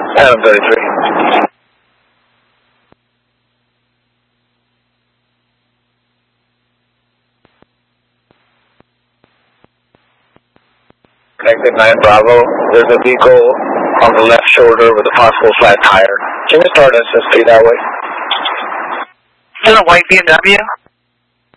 Adam 33. Connected 9 Bravo. There's a vehicle on the left shoulder with a possible flat tire. Can you start SSP that way? Is it a white BMW?